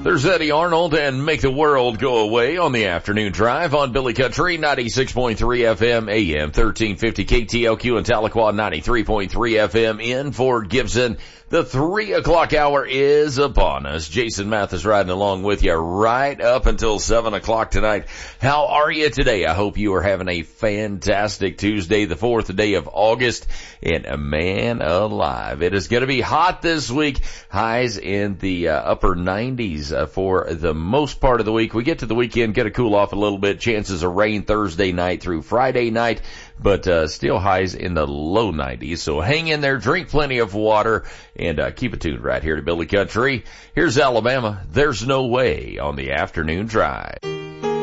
There's Eddie Arnold and Make the World Go Away on the afternoon drive on Billy Country, 96.3 FM, AM 1350 KTLQ in Tahlequah, 93.3 FM in Fort Gibson. The 3 o'clock hour is upon us. Jason Mathis riding along with you right up until 7 o'clock tonight. How are you today? I hope you are having a fantastic Tuesday, the 4th day of August. And man alive, it is going to be hot this week. Highs in the upper 90s for the most part of the week. We get to the weekend, get a cool off a little bit. Chances of rain Thursday night through Friday night, but still highs in the low 90s. So hang in there, drink plenty of water, and keep it tuned right here to Billy Country. Here's Alabama, There's No Way on the afternoon drive.